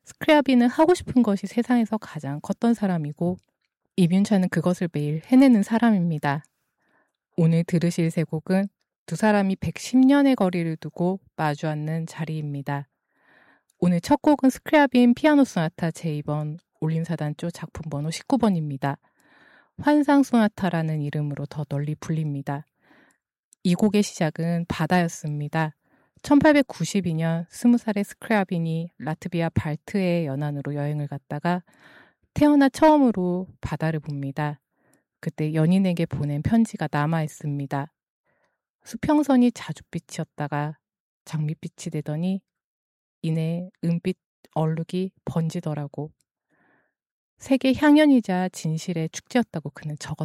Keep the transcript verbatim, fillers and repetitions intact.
스크랴비는 하고 싶은 것이 세상에서 가장 컸던 사람이고 이뮨차는 그것을 매일 해내는 사람입니다. 오늘 들으실 세 곡은 두 사람이 백십 년의 거리를 두고 마주 앉는 자리입니다. 오늘 첫 곡은 스크랴빈 피아노 소나타 제이 번 올림사단조 작품 번호 십구 번입니다. 환상 소나타라는 이름으로 더 널리 불립니다. 이 곡의 시작은 바다였습니다. 천팔백구십이 년 스무 살의 스크랴빈이 라트비아 발트해 연안으로 여행을 갔다가 태어나 처음으로 바다를 봅니다. 그때 연인에게 보낸 편지가 남아있습니다. 수평선이 자줏빛이었다가 장밋빛이 되더니 이내 은빛 얼룩이 번지더라고. 세계 향연이자 진실의 축제였다고 그는 적었습니다.